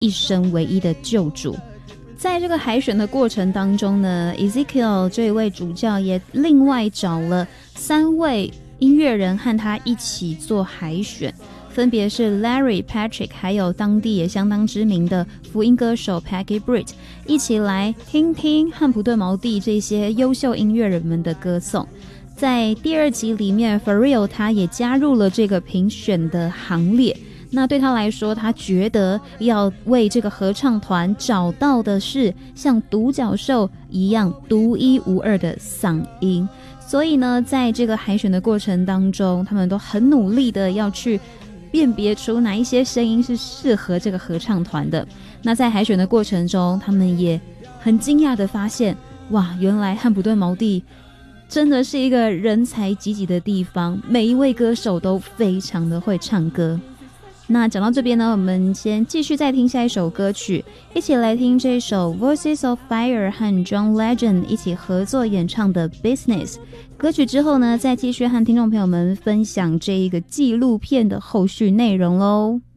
一生唯一的救主。在这个海选的过程当中呢， Ezekiel 这一位主教也另外找了3位音乐人和他一起做海选，分别是 Larry Patrick 还有当地也相当知名的福音歌手 Peggy Britt， 一起来听听汉普顿毛地这些优秀音乐人们的歌颂。在第2集里面 Pharrell 他也加入了这个评选的行列，那对他来说，他觉得要为这个合唱团找到的是像独角兽一样独一无二的嗓音，所以呢，在这个海选的过程当中，他们都很努力的要去辨别出哪一些声音是适合这个合唱团的。那在海选的过程中，他们也很惊讶的发现，哇，原来汉普顿毛地真的是一个人才济济的地方，每一位歌手都非常的会唱歌。那讲到这边呢，我们先继续再听下一首歌曲，一起来听这首 Voices of Fire 和 John Legend 一起合作演唱的 Business 歌曲之后呢，再继续和听众朋友们分享这一个纪录片的后续内容咯。